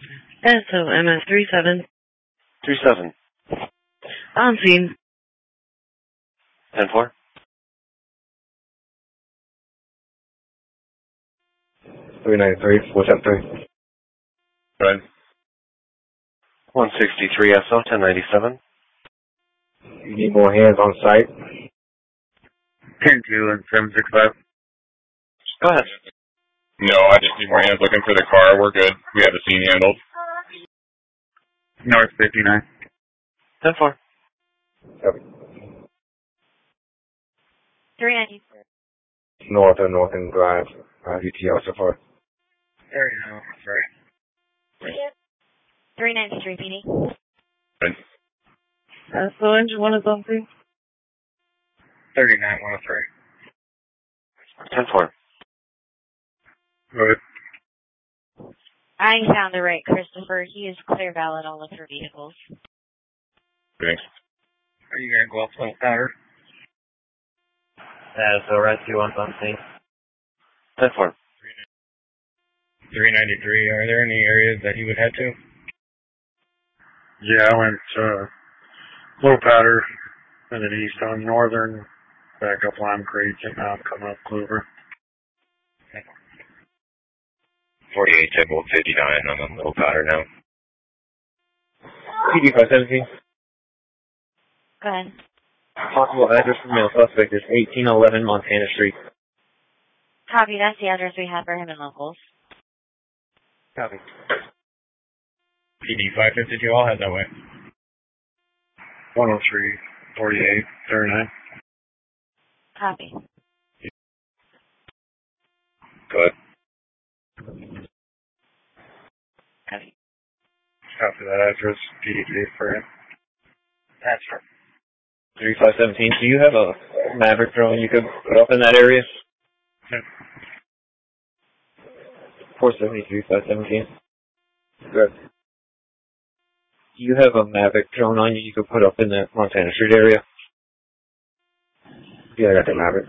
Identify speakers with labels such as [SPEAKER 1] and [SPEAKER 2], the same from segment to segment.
[SPEAKER 1] SOMS 37.
[SPEAKER 2] 37.
[SPEAKER 1] On scene.
[SPEAKER 2] 10-4.
[SPEAKER 3] 393, 473.
[SPEAKER 4] Go ahead.
[SPEAKER 2] 163 SO, 1097.
[SPEAKER 3] You need more hands on site?
[SPEAKER 4] 10-2 and 765.
[SPEAKER 2] Go ahead.
[SPEAKER 4] No, I just need more hands looking for the car. We're good. We have the scene handled. North 59.
[SPEAKER 2] 10-4.
[SPEAKER 3] Copy.
[SPEAKER 5] 390.
[SPEAKER 3] North or Northern Drive, UTL so far.
[SPEAKER 4] There you go. Sorry.
[SPEAKER 5] 393 PD.
[SPEAKER 4] Good.
[SPEAKER 1] SO engine 1 is on scene.
[SPEAKER 4] 39, 103.
[SPEAKER 2] 10-4.
[SPEAKER 4] Good.
[SPEAKER 5] I found the right Christopher. He is clear valid all of her vehicles.
[SPEAKER 4] Thanks. Are you going to go up to powder?
[SPEAKER 6] So rescue one's on scene.
[SPEAKER 2] 10-4.
[SPEAKER 4] 393. Are there any areas that you would head to?
[SPEAKER 7] Yeah, I went low powder and then east on northern, back up Lime Creek, and now I'm coming up Clover.
[SPEAKER 4] 48, check 59 on the low powder now.
[SPEAKER 6] PD 517.
[SPEAKER 5] Go ahead.
[SPEAKER 6] Possible address for male suspect is 1811 Montana Street.
[SPEAKER 5] Copy. That's the address we have for him in locals.
[SPEAKER 6] Copy.
[SPEAKER 4] PD 552, I'll head that way.
[SPEAKER 7] 103, 48, 39.
[SPEAKER 5] Copy.
[SPEAKER 4] Go ahead.
[SPEAKER 5] Copy.
[SPEAKER 7] After that address, PD3 for him.
[SPEAKER 4] That's right.
[SPEAKER 6] 3517. Do you have a Maverick drone you could put up in that area?
[SPEAKER 7] Yep.
[SPEAKER 6] 473, 517.
[SPEAKER 3] Good.
[SPEAKER 6] Do you have a Mavic drone on you could put up in that Montana Street area?
[SPEAKER 3] Yeah, I got the Maverick.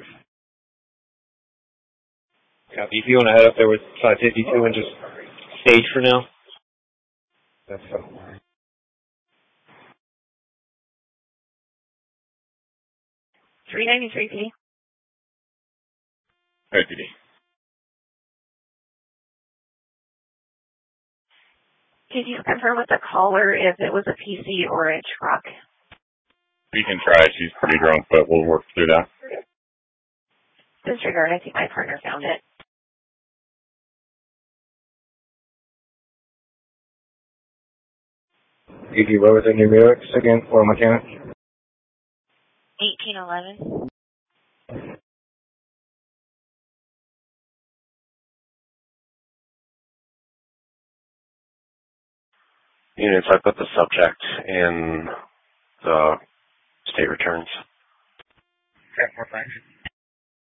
[SPEAKER 6] Copy. If you want to head up there with 552 and just stage for now.
[SPEAKER 3] That's so.
[SPEAKER 5] 393 PD.
[SPEAKER 4] Hey, PD.
[SPEAKER 5] Could you confirm with the caller if it was a PC or a truck?
[SPEAKER 4] We can try. She's pretty drunk, but we'll work through that.
[SPEAKER 5] Disregard. I think my partner found it.
[SPEAKER 3] ED, what was the numerics again for mechanic?
[SPEAKER 5] 1811.
[SPEAKER 2] Units, I put the subject in the state returns.
[SPEAKER 4] 10-4, thanks.